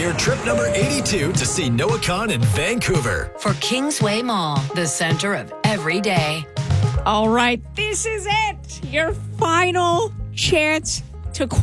year trip number 82 to see Noah Khan in Vancouver. For Kingsway Mall, the center of every day. All right, this is it. Your final chance to